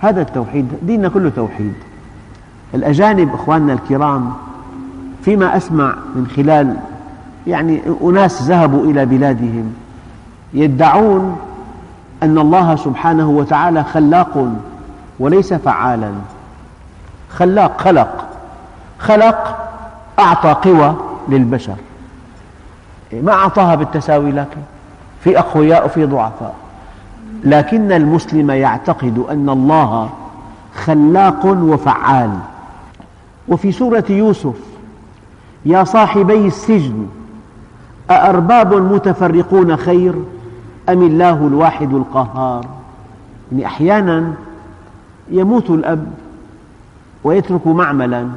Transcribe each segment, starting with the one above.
هذا التوحيد، ديننا كله توحيد. الأجانب أخواننا الكرام فيما أسمع من خلال أناس ذهبوا إلى بلادهم يدعون أن الله سبحانه وتعالى خلاق وليس فعالا. خلاق، خلق أعطى قوى للبشر، ما أعطاها بالتساوي، لكن في أقوياء وفي ضعفاء. لكن المسلم يعتقد أن الله خلاق وفعال. وفي سورة يوسف: يا صاحبي السجن أأرباب متفرقون خير أم الله الواحد القهار. أحيانا يموت الأب ويترك معملا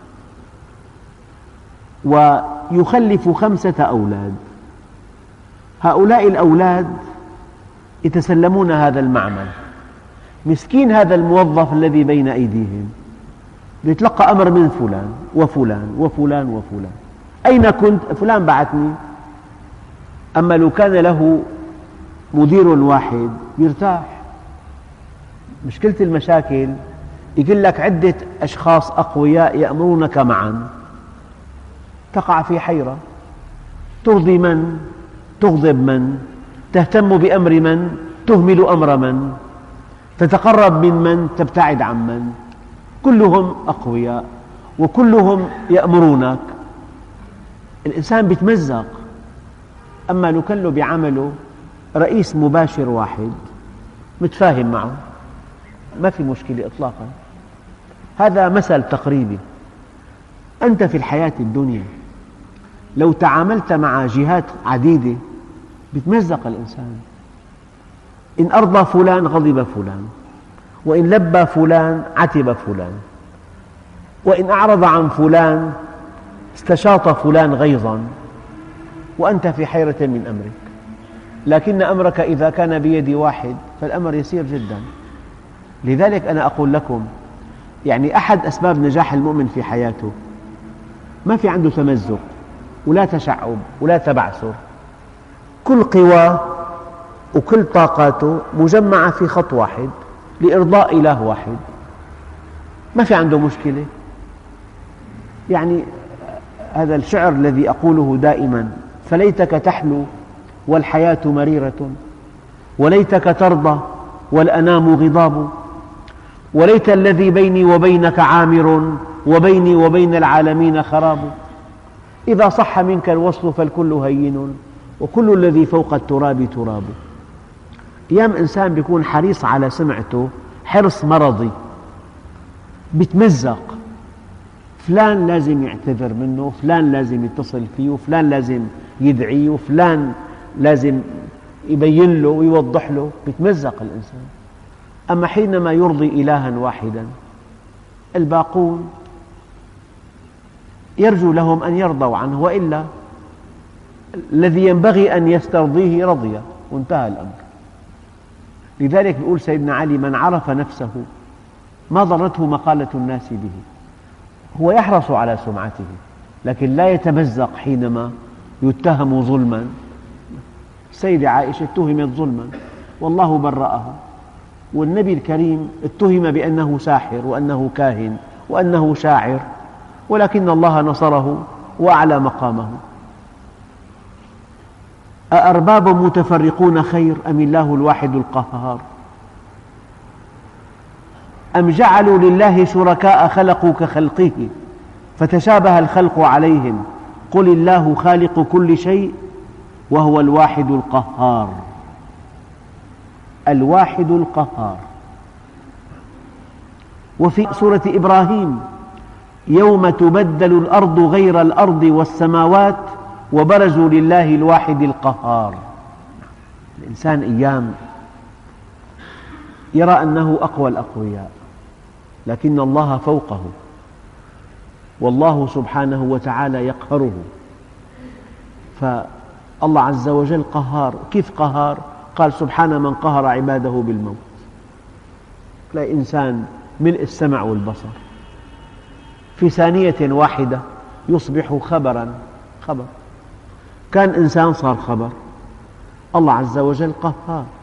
ويخلف 5 أولاد، هؤلاء الأولاد يتسلمون هذا المعمل. مسكين هذا الموظف الذي بين أيديهم يتلقى أمر من فلان وفلان وفلان وفلان: أين كنت؟ فلان بعثني. أما لو كان له مدير واحد يرتاح. مشكلة المشاكل يقول لك عدة أشخاص أقوياء يأمرونك معا، تقع في حيرة، ترضي من؟ تغضب من؟ تهتم بأمر من؟ تهمل أمر من؟ تتقرب من؟ تبتعد عن من؟ كلهم أقوياء وكلهم يأمرونك. الإنسان يتمزق. أما لو كان له بعمله رئيس مباشر واحد متفاهم معه ما في مشكلة إطلاقا. هذا مثل تقريبي. أنت في الحياة الدنيا لو تعاملت مع جهات عديدة يتمزق الإنسان. إن أرضى فلان غضب فلان، وإن لبى فلان عتب فلان، وإن أعرض عن فلان استشاط فلان غيظا، وأنت في حيرة من أمرك. لكن أمرك إذا كان بيد واحد فالأمر يسير جدا. لذلك أنا أقول لكم أحد أسباب نجاح المؤمن في حياته ما في عنده تمزق ولا تشعب ولا تبعثر. كل قواه وكل طاقاته مجمعة في خط واحد لإرضاء إله واحد، ما في عنده مشكلة. هذا الشعر الذي أقوله دائما: فليتك تحلو والحياة مريرة، وليتك ترضى والأنام غضاب، وليت الذي بيني وبينك عامر، وبيني وبين العالمين خراب. إذا صح منك الوصل فالكل هين، وكل الذي فوق التراب تراب. أيام إنسان يكون حريص على سمعته حرص مرضي، يتمزق. فلان لازم يعتذر منه، فلان لازم يتصل فيه، فلان لازم يدعيه، فلان لازم يبين له ويوضح له، يتمزق الإنسان. أما حينما يرضي إلها واحدا الباقون يرجو لهم أن يرضوا عنه، وإلا الذي ينبغي أن يسترضيه رضي وانتهى الأمر. لذلك يقول سيدنا علي: من عرف نفسه ما ضرته مقالة الناس به. هو يحرص على سمعته لكن لا يتمزق حينما يتهم ظلما. السيدة عائشة اتهمت ظلما والله برأها، والنبي الكريم اتهم بأنه ساحر وأنه كاهن وأنه شاعر، ولكن الله نصره وأعلى مقامه. أأرباب متفرقون خير أم الله الواحد القهار أم جعلوا لله شركاء خلقوا كخلقه فتشابه الخلق عليهم قل الله خالق كل شيء وهو الواحد القهار. الواحد القهار. وفي سورة إبراهيم: يوم تبدل الأرض غير الأرض والسماوات وبرزوا لله الواحد القهار. الإنسان أيام يرى أنه أقوى الأقوياء، لكن الله فوقه، والله سبحانه وتعالى يقهره. فالله عز وجل قهار. كيف قهار؟ قال: سبحان من قهر عباده بالموت. لا إنسان ملء السمع والبصر في ثانية واحدة يصبح خبرا. خبر كان إنسان صار خبر. الله عز وجل قهار.